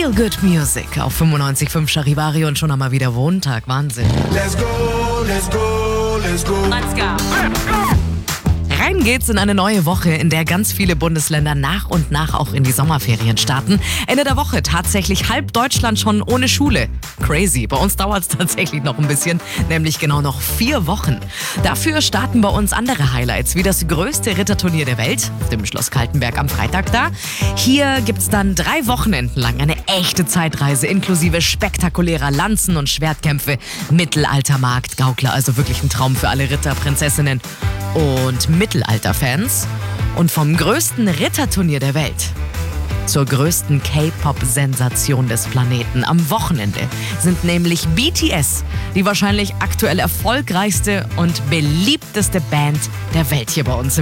Feel Good Music auf 95.5 Charivari und schon einmal wieder Montag. Wahnsinn. Let's go, let's go, let's go. Let's go. Rein geht's in eine neue Woche, in der ganz viele Bundesländer nach und nach auch in die Sommerferien starten. Ende der Woche tatsächlich halb Deutschland schon ohne Schule. Crazy. Bei uns dauert es tatsächlich noch ein bisschen, nämlich genau noch 4 Wochen. Dafür starten bei uns andere Highlights, wie das größte Ritterturnier der Welt, auf dem Schloss Kaltenberg am Freitag da. Hier gibt's dann 3 Wochenenden lang eine echte Zeitreise, inklusive spektakulärer Lanzen- und Schwertkämpfe, Mittelaltermarkt, Gaukler, also wirklich ein Traum für alle Ritter, Prinzessinnen und Mittelalterfans. Und vom größten Ritterturnier der Welt zur größten K-Pop-Sensation des Planeten. Am Wochenende sind nämlich BTS die wahrscheinlich aktuell erfolgreichste und beliebteste Band der Welt hier bei uns.